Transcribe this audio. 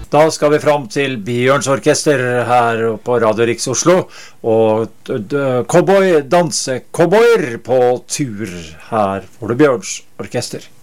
Da skal vi fram til Bjørns Orkester her på Radio Riks Oslo, og cowboyer på tur. Her får du Bjørns Orkester.